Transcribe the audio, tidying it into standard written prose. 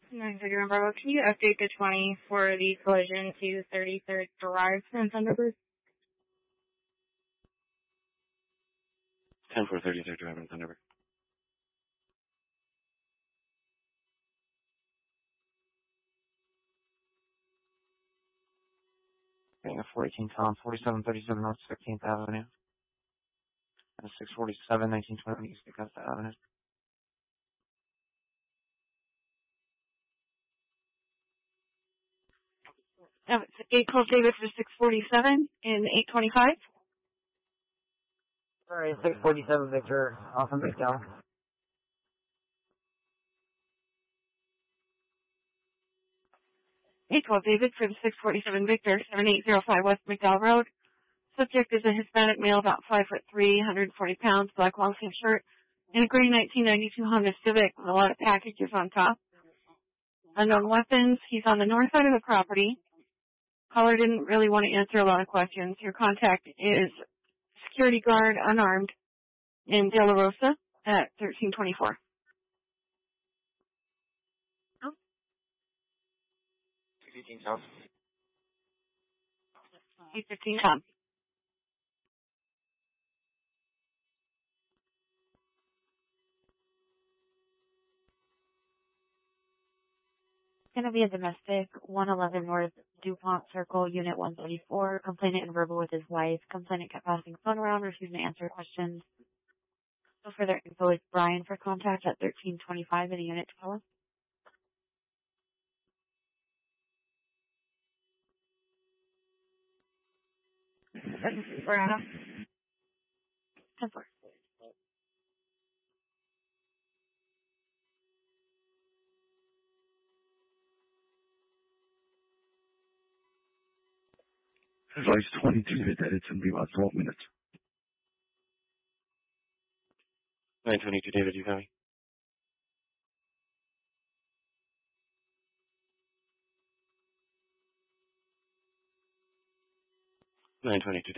931 Bravo, can you update the 20 for the collision to 33rd Drive in Thunderbird? 10 for 33rd Drive in Thunderbird. A 418 Tom, 4737 North 16th Avenue. And 647, 1920 East Augusta Avenue. It's 812 David for 647 and 825. Sorry, 647 Victor, off of McDowell. David for the 647 Victor, 7805 West McDowell Road. Subject is a Hispanic male, about 5'3", 140 pounds, black long sleeve shirt, in a gray 1992 Honda Civic with a lot of packages on top. Unknown weapons. He's on the north side of the property. Caller didn't really want to answer a lot of questions. Your contact is security guard, unarmed, in De La Rosa at 1324. 618 South. 815 Tom. It's going to be a domestic, 111 North DuPont Circle, Unit 134. Complainant in verbal with his wife. Complainant kept passing the phone around, refusing to answer questions. No further info is Brian for contact at 1325 in a unit 12. Brianna. 10-4. Advice 22 that it's going to be about 12 minutes. 922 David, you got me? Nine 22